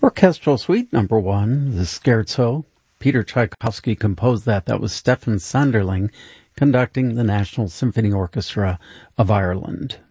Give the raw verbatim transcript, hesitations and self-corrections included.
Orchestral Suite Number One, the Scherzo. Peter Tchaikovsky composed that. That was Stefan Sanderling conducting the National Symphony Orchestra of Ireland.